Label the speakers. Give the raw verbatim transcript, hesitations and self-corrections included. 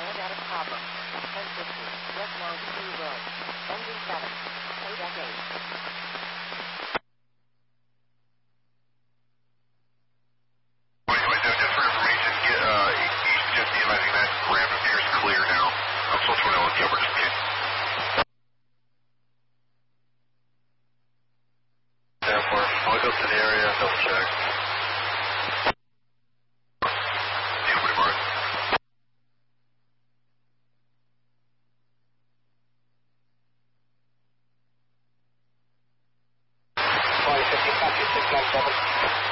Speaker 1: Status problem. ten fifty. West Mountain View Road. Engine seven. A deck eight.
Speaker 2: Anyway, just for information, get, uh, East fifty, I think that ramp appears clear now. I'm supposed to know what the upper speed. Therefore, I'll go to the area, double check. fifty, copy, six nine seven.